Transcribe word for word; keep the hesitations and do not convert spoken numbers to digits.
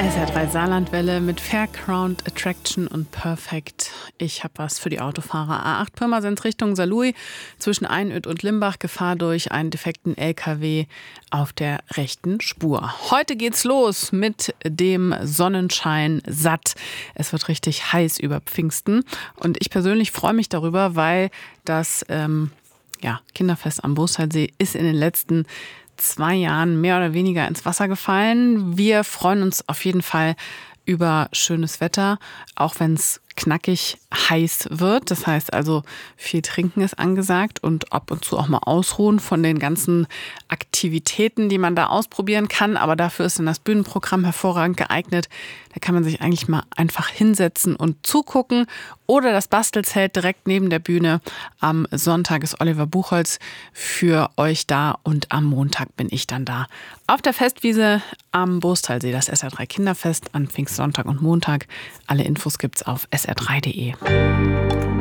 S R drei Saarlandwelle mit Fairground, Attraction und Perfect. Ich habe was für die Autofahrer. A acht Pirmasens Richtung Saarlouis zwischen Einöd und Limbach. Gefahr durch einen defekten L K W auf der rechten Spur. Heute geht's los mit dem Sonnenschein satt. Es wird richtig heiß über Pfingsten. Und ich persönlich freue mich darüber, weil das ähm, ja, Kinderfest am Boostalsee ist in den letzten zwei Jahren mehr oder weniger ins Wasser gefallen. Wir freuen uns auf jeden Fall über schönes Wetter, auch wenn es knackig heiß wird. Das heißt also, viel Trinken ist angesagt und ab und zu auch mal ausruhen von den ganzen Aktivitäten, die man da ausprobieren kann. Aber dafür ist dann das Bühnenprogramm hervorragend geeignet. Da kann man sich eigentlich mal einfach hinsetzen und zugucken. Oder das Bastelzelt direkt neben der Bühne. Am Sonntag ist Oliver Buchholz für euch da und am Montag bin ich dann da. Auf der Festwiese am Boostalsee, das S R drei Kinderfest an Pfingstsonntag und Montag. Alle Infos gibt's auf S R drei Punkt de.